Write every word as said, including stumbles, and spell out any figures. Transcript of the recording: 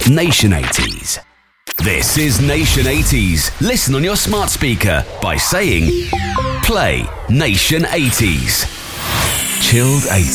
Nation eighties. This is Nation eighties. Listen on your smart speaker by saying, play Nation eighties. Chilled eighties.